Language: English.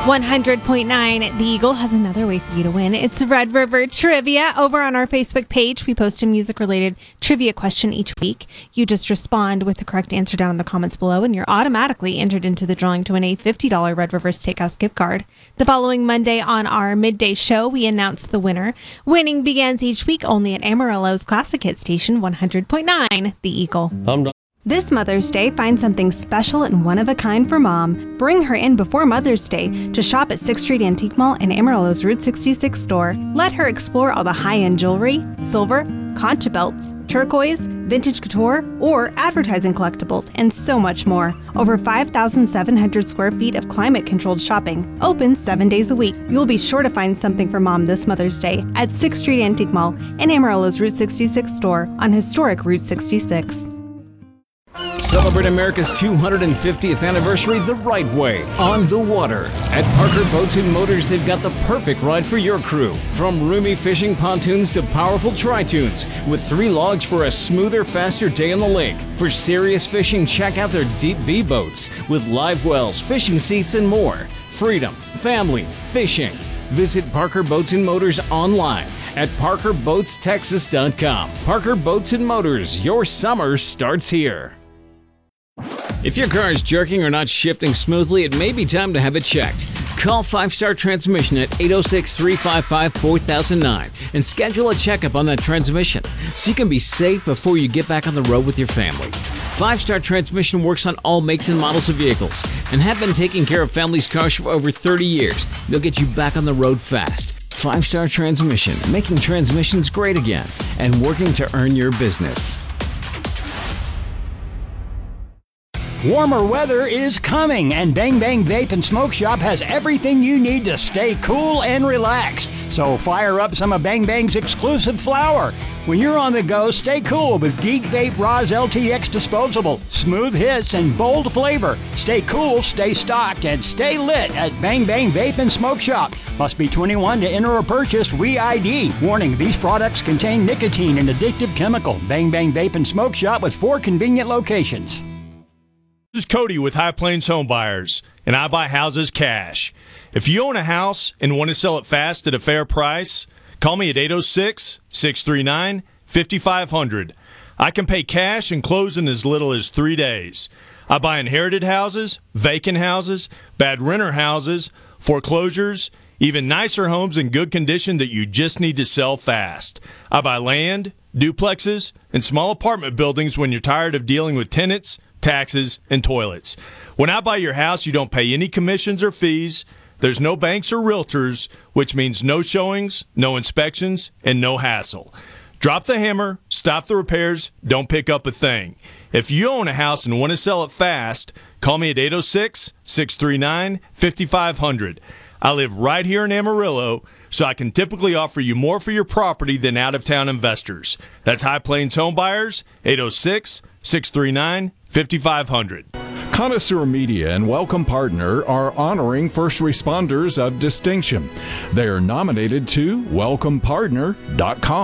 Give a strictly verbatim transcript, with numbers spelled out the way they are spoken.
one hundred point nine The Eagle has another way for you to win. It's Red River Trivia. Over on our Facebook page, we post a music-related trivia question each week. You just respond with the correct answer down in the comments below, and you're automatically entered into the drawing to win a fifty dollars Red River Steakhouse gift card. The following Monday on our midday show, we announce the winner. Winning begins each week only at Amarillo's Classic Hit Station, one hundred point nine The Eagle. I'm done. This Mother's Day, find something special and one-of-a-kind for Mom. Bring her in before Mother's Day to shop at sixth Street Antique Mall and Amarillo's Route sixty-six store. Let her explore all the high-end jewelry, silver, concha belts, turquoise, vintage couture, or advertising collectibles, and so much more. Over five thousand seven hundred square feet of climate-controlled shopping. Open seven days a week. You'll be sure to find something for Mom this Mother's Day at sixth Street Antique Mall and Amarillo's Route sixty-six store on historic Route sixty-six. Celebrate America's two hundred fiftieth anniversary the right way, on the water. At Parker Boats and Motors, they've got the perfect ride for your crew. From roomy fishing pontoons to powerful tri-tunes, with three logs for a smoother, faster day on the lake. For serious fishing, check out their Deep V boats with live wells, fishing seats, and more. Freedom, family, fishing. Visit Parker Boats and Motors online at parker boats texas dot com. Parker Boats and Motors, your summer starts here. If your car is jerking or not shifting smoothly, it may be time to have it checked. Call Five Star Transmission at eight oh six, three five five, four thousand nine and schedule a checkup on that transmission so you can be safe before you get back on the road with your family. Five Star Transmission works on all makes and models of vehicles and have been taking care of families' cars for over thirty years. They'll get you back on the road fast. Five Star Transmission, making transmissions great again and working to earn your business. Warmer weather is coming, and Bang Bang Vape and Smoke Shop has everything you need to stay cool and relaxed. So fire up some of Bang Bang's exclusive flower. When you're on the go, stay cool with Geek Vape Roz L T X Disposable. Smooth hits and bold flavor. Stay cool, stay stocked, and stay lit at Bang Bang Vape and Smoke Shop. Must be twenty-one to enter or purchase. We I D. Warning, these products contain nicotine and addictive chemical. Bang Bang Vape and Smoke Shop with four convenient locations. This is Cody with High Plains Home Buyers, and I buy houses cash. If you own a house and want to sell it fast at a fair price, call me at eight oh six, six three nine, five five zero zero. I can pay cash and close in as little as three days. I buy inherited houses, vacant houses, bad renter houses, foreclosures, even nicer homes in good condition that you just need to sell fast. I buy land, duplexes, and small apartment buildings when you're tired of dealing with tenants, taxes, and toilets. When I buy your house, you don't pay any commissions or fees. There's no banks or realtors, which means no showings, no inspections, and no hassle. Drop the hammer, stop the repairs, don't pick up a thing. If you own a house and want to sell it fast, call me at eight oh six, six three nine, five five zero zero. I live right here in Amarillo, so I can typically offer you more for your property than out-of-town investors. That's High Plains Home Buyers, eight oh six, six three nine, five five zero zero. Connoisseur Media and Welcome Partner are honoring first responders of distinction. They are nominated to welcome partner dot com.